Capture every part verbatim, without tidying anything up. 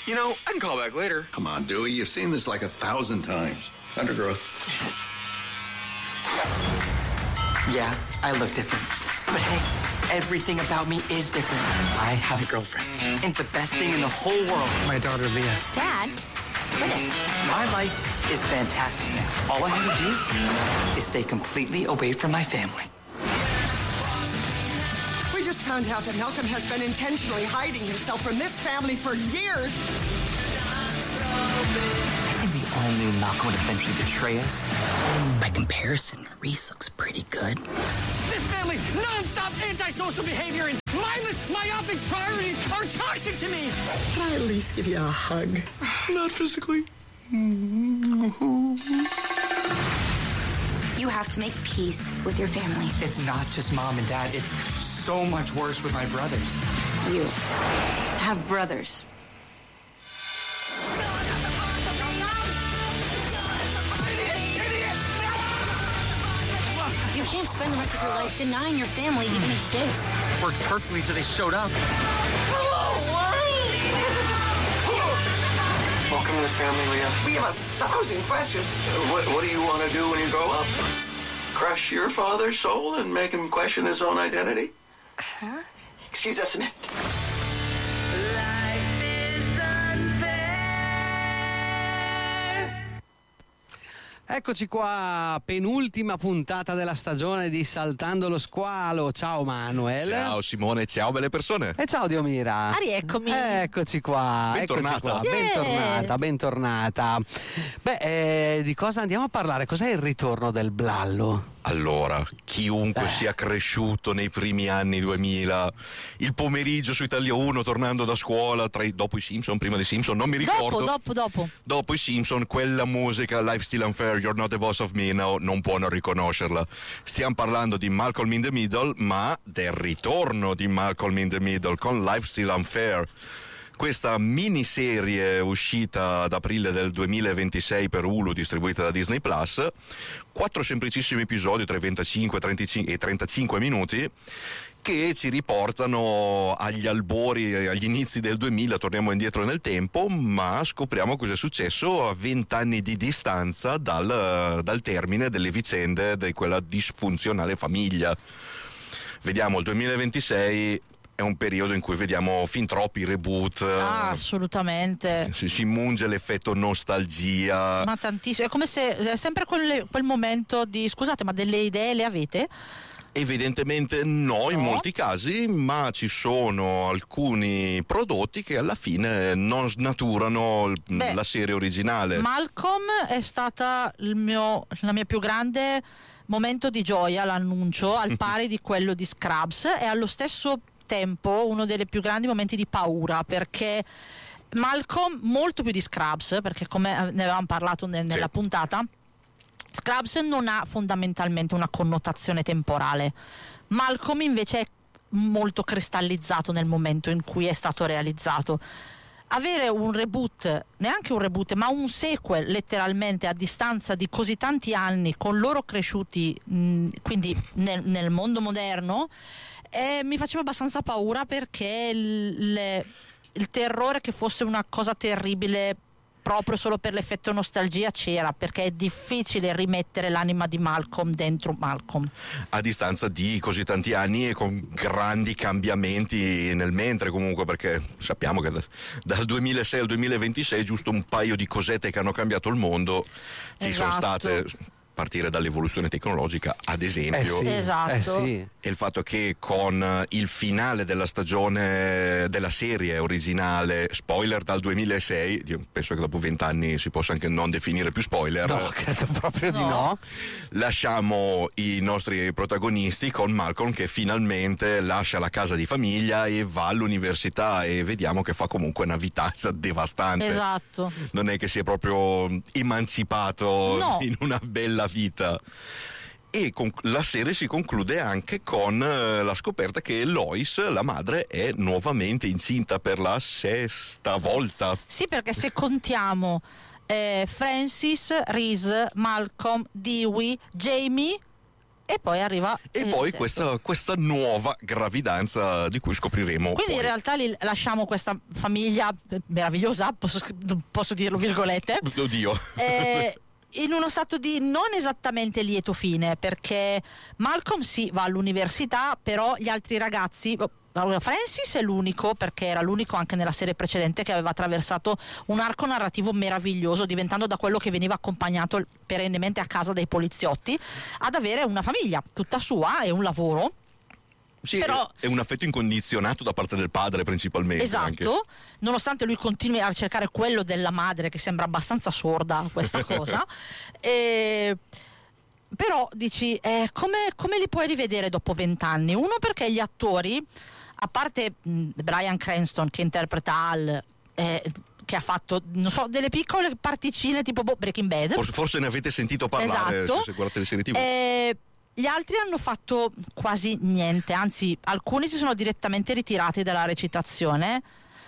You know, I can call back later. Come on, Dewey, you've seen this like a thousand times. Undergrowth. Yeah, I look different. But hey, everything about me is different. I have a girlfriend. And the best thing in the whole world, my daughter Leah. Dad, quit it. My life is fantastic now. All I have to do is stay completely away from my family. We just found out that Malcolm has been intentionally hiding himself from this family for years. I think we all knew Malcolm would eventually betray us. By comparison, Reese looks pretty good. This family's non-stop antisocial behavior and mindless, myopic priorities are toxic to me. Can I at least give you a hug? Not physically. You have to make peace with your family. It's not just mom and dad. It's so much worse with my brothers. You have brothers. You can't spend the rest of your life denying your family even exists. Worked perfectly until they showed up. Welcome to the family, Leah. We have a thousand questions. What, what do you want to do when you grow up? Crush your father's soul and make him question his own identity? Huh? Excuse us a minute. Eccoci qua, penultima puntata della stagione di Saltando lo Squalo. Ciao Manuel. Ciao Simone, ciao belle persone. E ciao Diomira. Ah, rieccomi. Eccoci qua, Bentornata. eccoci qua. Yeah. Bentornata, bentornata. Beh, eh, di cosa andiamo a parlare? Cos'è il ritorno del Blallo? Allora, chiunque Eh. sia cresciuto nei primi anni duemila, il pomeriggio su Italia uno tornando da scuola, tra i, dopo i Simpson, prima dei Simpson, non mi ricordo. Dopo, dopo, dopo. Dopo i Simpson, quella musica, Life Still Unfair, You're Not the Boss of Me Now, non può non riconoscerla. Stiamo parlando di Malcolm in the Middle, ma del ritorno di Malcolm in the Middle con Life Still Unfair. Questa miniserie uscita ad aprile del duemilaventisei per Hulu, distribuita da Disney Plus, quattro semplicissimi episodi tra i venticinque e i trentacinque minuti, che ci riportano agli albori, agli inizi del duemila, torniamo indietro nel tempo, ma scopriamo cosa è successo a vent'anni di distanza dal, dal termine delle vicende di quella disfunzionale famiglia. Vediamo il duemilaventisei. È un periodo in cui vediamo fin troppi reboot. Ah, assolutamente. Si, si munge l'effetto nostalgia. Ma tantissimo. È come se è sempre quel, quel momento di scusate, ma delle idee le avete? Evidentemente no, in No. molti casi, ma ci sono alcuni prodotti che alla fine non snaturano l- Beh, la serie originale. Malcolm è stata il mio, la mia più grande momento di gioia, l'annuncio, al pari di quello di Scrubs, e allo stesso tempo uno dei più grandi momenti di paura, perché Malcolm, molto più di Scrubs, perché come ne avevamo parlato nel- nella Sì. puntata, Scrubs non ha fondamentalmente una connotazione temporale. Malcolm invece è molto cristallizzato nel momento in cui è stato realizzato. Avere un reboot, neanche un reboot, ma un sequel letteralmente a distanza di così tanti anni, con loro cresciuti mh, quindi nel, nel mondo moderno, eh, mi faceva abbastanza paura, perché il, le- il terrore che fosse una cosa terribile proprio solo per l'effetto nostalgia c'era, perché è difficile rimettere l'anima di Malcolm dentro Malcolm. A distanza di così tanti anni e con grandi cambiamenti nel mentre, comunque, perché sappiamo che da- dal duemilasei al duemilaventisei giusto un paio di cosette che hanno cambiato il mondo ci sono Esatto. state, a partire dall'evoluzione tecnologica, ad esempio. Eh sì, Esatto. eh sì. E il fatto che con eh, il finale della stagione della serie originale, spoiler dal duemilasei, io penso che dopo vent'anni si possa anche non definire più spoiler. No, credo proprio di No. no. Lasciamo i nostri protagonisti con Malcolm che finalmente lascia la casa di famiglia e va all'università, e vediamo che fa comunque una vitaccia devastante. Esatto. Non è che si è proprio emancipato No. in una bella vita. E con- la serie si conclude anche con eh, la scoperta che Lois, la madre, è nuovamente incinta per la sesta volta. Sì, perché se contiamo eh, Francis, Reese, Malcolm, Dewey, Jamie, E poi arriva E il poi sesto. questa, questa nuova gravidanza di cui scopriremo. Quindi poi. in realtà li lasciamo questa famiglia meravigliosa, posso, posso dirlo virgolette. Oddio. Eh, in uno stato di non esattamente lieto fine, perché Malcolm sì va all'università, però gli altri ragazzi, allora, Francis è l'unico, perché era l'unico anche nella serie precedente che aveva attraversato un arco narrativo meraviglioso, diventando da quello che veniva accompagnato perennemente a casa dai poliziotti ad avere una famiglia tutta sua e un lavoro. Sì, Però- è un affetto incondizionato da parte del padre principalmente. Esatto, anche. nonostante lui continui a cercare quello della madre, che sembra abbastanza sorda questa cosa. E... Però dici, eh, come, come li puoi rivedere dopo vent'anni? Uno, perché gli attori, a parte mh, Bryan Cranston che interpreta Al, eh, che ha fatto, non so, delle piccole particine tipo boh, Breaking Bad. Forse, forse ne avete sentito parlare Esatto. se, se guardate le serie tivù. Eh, gli altri hanno fatto quasi niente, anzi alcuni si sono direttamente ritirati dalla recitazione.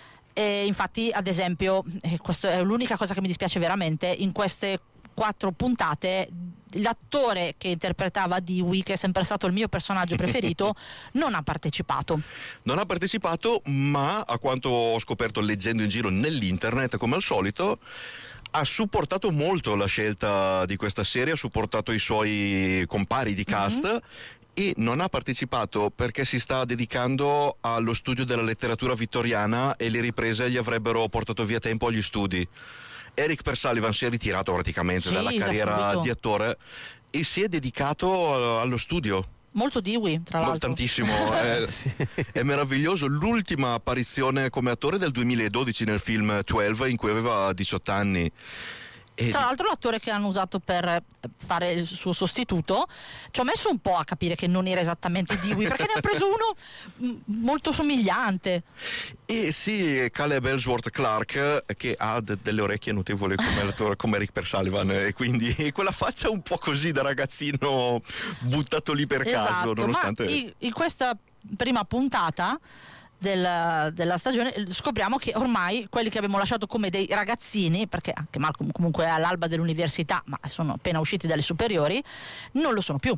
E infatti, ad esempio, eh, questa è l'unica cosa che mi dispiace veramente, in queste quattro puntate l'attore che interpretava Dewey, che è sempre stato il mio personaggio preferito, non ha partecipato. Non ha partecipato, ma a quanto ho scoperto leggendo in giro nell'internet, come al solito, ha supportato molto la scelta di questa serie, ha supportato i suoi compari di cast. Mm-hmm. E non ha partecipato perché si sta dedicando allo studio della letteratura vittoriana e le riprese gli avrebbero portato via tempo agli studi. Eric Persullivan si è ritirato praticamente Sì, dalla da carriera subito. di attore e si è dedicato allo studio. Molto Dewey, tra No, l'altro. tantissimo, è, è meraviglioso. L'ultima apparizione come attore del duemiladodici nel film dodici, in cui aveva diciotto anni. E Tra l'altro l'attore che hanno usato per fare il suo sostituto ci ho messo un po' a capire che non era esattamente Dewey, perché ne ha preso uno m- molto somigliante. E sì, Caleb Ellsworth Clark, che ha de- delle orecchie notevoli come, l'attore, come Eric Persullivan, e quindi quella faccia un po' così da ragazzino buttato lì per caso, Esatto, nonostante... ma in, in questa prima puntata della, della stagione scopriamo che ormai quelli che abbiamo lasciato come dei ragazzini, perché anche Malcolm comunque è all'alba dell'università ma sono appena usciti dalle superiori, non lo sono più.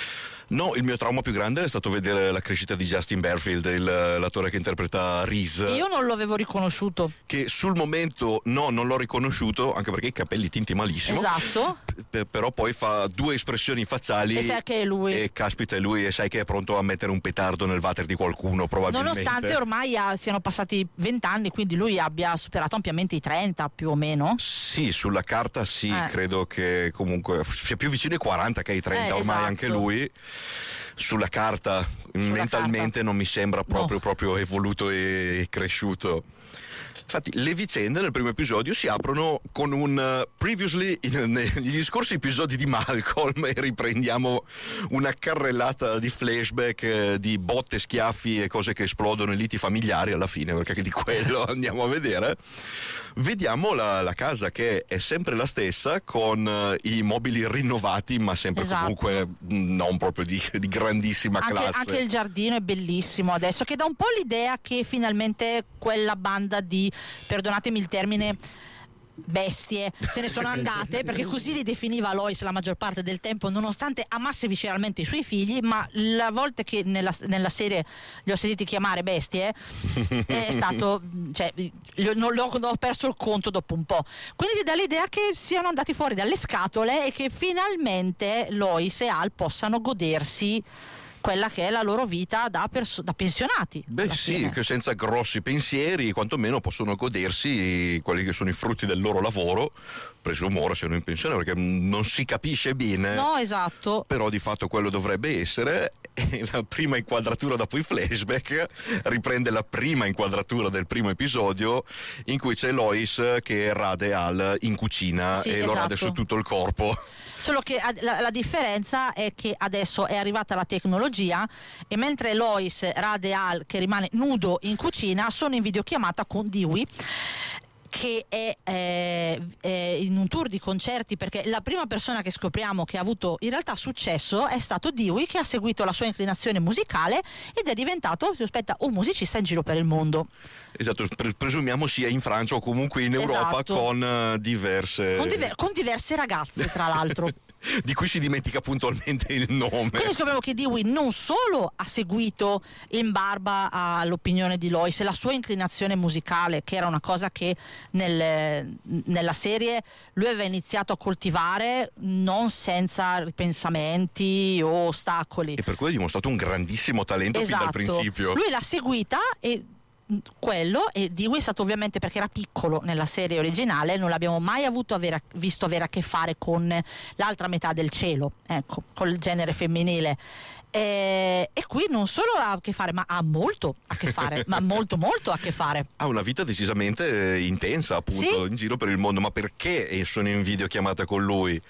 No, il mio trauma più grande è stato vedere la crescita di Justin Berfield, il, l'attore che interpreta Reese. Io non lo avevo riconosciuto. Che sul momento no, non l'ho riconosciuto, anche perché i capelli tinti malissimo. Esatto. P- però poi fa due espressioni facciali E sai che è lui. e caspita è lui, e sai che è pronto a mettere un petardo nel water di qualcuno probabilmente. Nonostante ormai ha- siano passati vent'anni, quindi lui abbia superato ampiamente i trenta più o meno. Sì, sulla carta sì, Eh. credo che comunque sia più vicino ai quaranta che ai trenta Eh, ormai esatto. anche lui. Sulla carta mentalmente carta. non mi sembra proprio, No. proprio evoluto e cresciuto. Infatti le vicende nel primo episodio si aprono con un uh, previously in, negli scorsi episodi di Malcolm, e riprendiamo una carrellata di flashback, eh, di botte, schiaffi e cose che esplodono e liti familiari alla fine, perché di quello andiamo a vedere. Vediamo la, la casa che è sempre la stessa, con uh, i mobili rinnovati, ma sempre Esatto. comunque mh, non proprio di, di grandissima Anche, classe. anche il giardino è bellissimo adesso, che dà un po' l'idea che finalmente quella banda di, perdonatemi il termine, bestie se ne sono andate, perché così li definiva Lois la maggior parte del tempo, nonostante amasse visceralmente i suoi figli, ma la volta che nella, nella serie li ho sentiti chiamare bestie è stato, cioè, li- non l'ho, ho perso il conto dopo un po', quindi ti dà l'idea che siano andati fuori dalle scatole e che finalmente Lois e Al possano godersi quella che è la loro vita da, perso- da pensionati. Beh alla sì, fine. che senza grossi pensieri quantomeno possono godersi quelli che sono i frutti del loro lavoro, presumo ora siano in pensione perché non si capisce bene. No, esatto. Però di fatto quello dovrebbe essere. E la prima inquadratura dopo i flashback riprende la prima inquadratura del primo episodio, in cui c'è Lois che rade Al in cucina, Sì, e lo rade esatto. su tutto il corpo. Solo che ad- la, la differenza è che adesso è arrivata la tecnologia e mentre Lois rade Al, che rimane nudo in cucina, sono in videochiamata con Dewey, che è, eh, è in un tour di concerti, perché la prima persona che scopriamo che ha avuto in realtà successo è stato Dewey, che ha seguito la sua inclinazione musicale ed è diventato, si aspetta, un musicista in giro per il mondo. Esatto, pre- presumiamo sia in Francia o comunque in Europa, Esatto. con eh, diverse Con, diver- con diverse ragazze, tra l'altro. di cui si dimentica puntualmente il nome. Quindi scopriamo che Dewey non solo ha seguito in barba all'opinione di Lois e la sua inclinazione musicale, che era una cosa che nel, nella serie lui aveva iniziato a coltivare non senza ripensamenti o ostacoli. E per cui ha dimostrato un grandissimo talento esatto. fin dal principio. Lui l'ha seguita e quello, e Dewey è stato ovviamente, perché era piccolo nella serie originale, non l'abbiamo mai avuto avere, visto avere a che fare con l'altra metà del cielo, ecco, col genere femminile. E, e qui non solo ha a che fare, ma ha molto a che fare, ma molto molto a che fare. Ha una vita decisamente intensa, appunto, sì? in giro per il mondo. Ma perché sono in videochiamata con lui?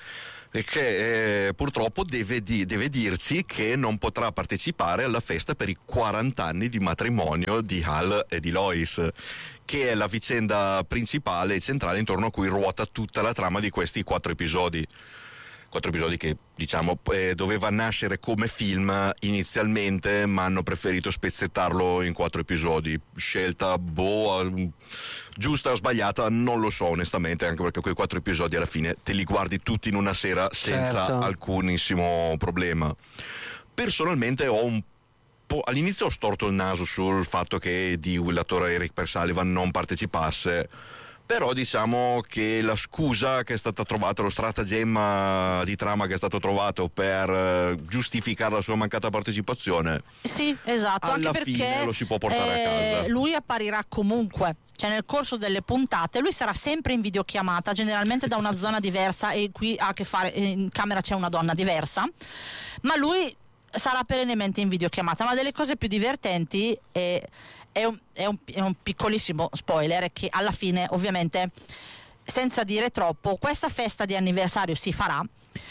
Perché eh, purtroppo deve, di, deve dirci che non potrà partecipare alla festa per i quaranta anni di matrimonio di Hal e di Lois, che è la vicenda principale e centrale intorno a cui ruota tutta la trama di questi quattro episodi. Quattro episodi che, diciamo, eh, doveva nascere come film inizialmente, ma hanno preferito spezzettarlo in quattro episodi. Scelta, boh, giusta o sbagliata, non lo so onestamente, anche perché quei quattro episodi alla fine te li guardi tutti in una sera senza certo. alcunissimo problema. Personalmente ho un po'... all'inizio ho storto il naso sul fatto che Dewey, l'attore Eric Persallivan, non partecipasse. Però diciamo che la scusa che è stata trovata, lo stratagemma di trama che è stato trovato per eh, giustificare la sua mancata partecipazione, sì, esatto, alla anche perché fine lo si può portare eh, a casa. lui apparirà comunque, cioè nel corso delle puntate lui sarà sempre in videochiamata, generalmente da una zona diversa, e qui ha a che fare, in camera c'è una donna diversa, ma lui sarà perennemente in videochiamata. Una delle cose più divertenti è È un, è, un, è un piccolissimo spoiler, che alla fine, ovviamente, senza dire troppo, questa festa di anniversario si farà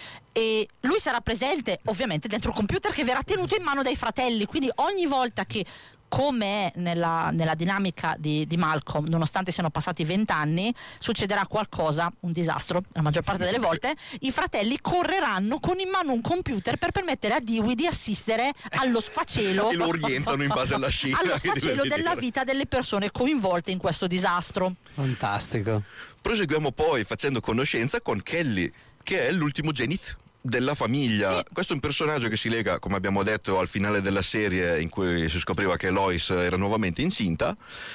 e lui sarà presente ovviamente dentro un computer che verrà tenuto in mano dai fratelli, quindi ogni volta che, come è nella, nella dinamica di, di Malcolm, nonostante siano passati vent'anni, succederà qualcosa, un disastro, la maggior parte delle volte, i fratelli correranno con in mano un computer per permettere a Dewey di assistere allo sfacelo e lo orientano in base alla scena allo che sfacelo deve della vedere. vita delle persone coinvolte in questo disastro. Fantastico. Proseguiamo poi facendo conoscenza con Kelly, che è l'ultimogenit della famiglia. Sì. Questo è un personaggio che si lega, come abbiamo detto, al finale della serie in cui si scopriva che Lois era nuovamente incinta,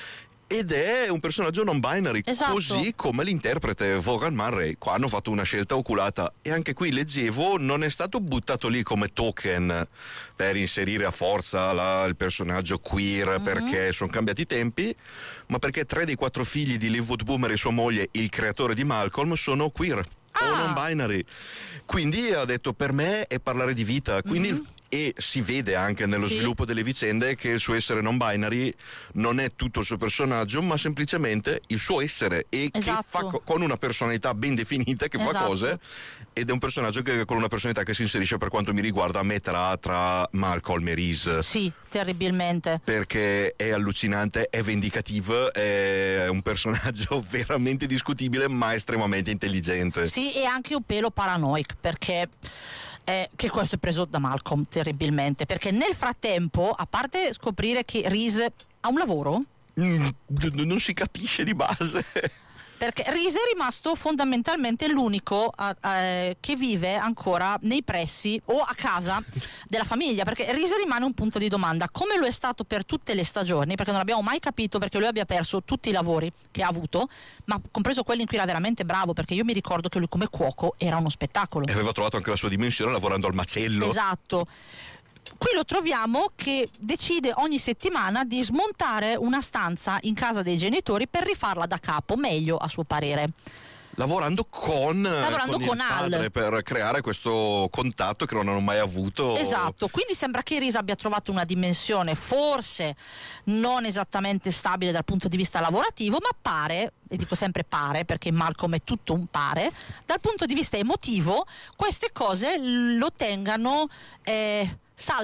ed è un personaggio non binary, esatto. così come l'interprete Vaughan Murray. Qua hanno fatto una scelta oculata, e anche qui leggevo non è stato buttato lì come token per inserire a forza la, il personaggio queer, mm-hmm. perché sono cambiati i tempi, ma perché tre dei quattro figli di Linwood Boomer e sua moglie, il creatore di Malcolm, sono queer ah. o non binary. Quindi ha detto, per me è parlare di vita, quindi mm-hmm. e si vede anche nello sì. sviluppo delle vicende che il suo essere non binary non è tutto il suo personaggio, ma semplicemente il suo essere, e esatto. che fa co- con una personalità ben definita, che esatto. fa cose, ed è un personaggio che con una personalità che si inserisce, per quanto mi riguarda, a metà tra Malcolm e Reese. Sì, terribilmente. Perché è allucinante, è vendicativo, è un personaggio veramente discutibile, ma estremamente intelligente. Sì, e anche un pelo paranoico, perché eh, che questo è preso da Malcolm terribilmente, perché nel frattempo, a parte scoprire che Reese ha un lavoro, Mm, non si capisce di base. perché Reese è rimasto fondamentalmente l'unico a, a, che vive ancora nei pressi o a casa della famiglia, perché Reese rimane un punto di domanda, come lo è stato per tutte le stagioni, perché non abbiamo mai capito perché lui abbia perso tutti i lavori che ha avuto, ma compreso quelli in cui era veramente bravo, perché io mi ricordo che lui come cuoco era uno spettacolo. E aveva trovato anche la sua dimensione lavorando al macello. Esatto. Qui lo troviamo che decide ogni settimana di smontare una stanza in casa dei genitori per rifarla da capo, meglio a suo parere. Lavorando con, Lavorando con, con il Al. padre, per creare questo contatto che non hanno mai avuto. Esatto, quindi sembra che Reese abbia trovato una dimensione forse non esattamente stabile dal punto di vista lavorativo, ma pare, e dico sempre pare perché Malcolm è tutto un pare, dal punto di vista emotivo queste cose lo tengano eh, saldo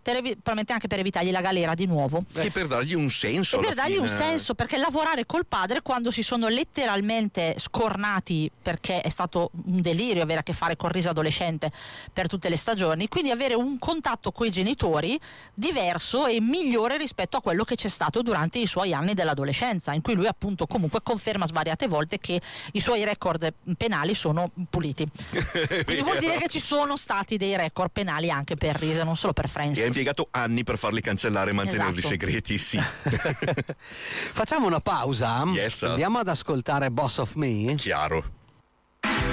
per evi- probabilmente anche per evitargli la galera di nuovo. E per dargli un senso. E per alla dargli fine. un senso, perché lavorare col padre quando si sono letteralmente scornati, perché è stato un delirio avere a che fare con Risa adolescente per tutte le stagioni, quindi avere un contatto coi genitori diverso e migliore rispetto a quello che c'è stato durante i suoi anni dell'adolescenza, in cui lui appunto comunque conferma svariate volte che i suoi record penali sono puliti. Quindi vuol dire che ci sono stati dei record penali anche per Risa, non solo per Francis. E ha impiegato anni per farli cancellare e mantenerli Esatto. segreti, sì. Facciamo una pausa. Yes. Andiamo ad ascoltare Boss of Me. Chiaro.